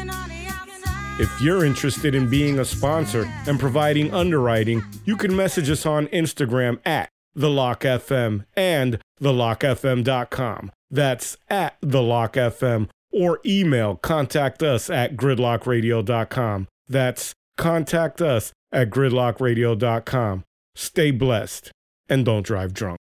If you're interested in being a sponsor and providing underwriting, you can message us on Instagram at TheLockFM and TheLockFM.com. That's at TheLockFM, or email contact us at gridlockradio.com. That's contact us at gridlockradio.com. Stay blessed and don't drive drunk.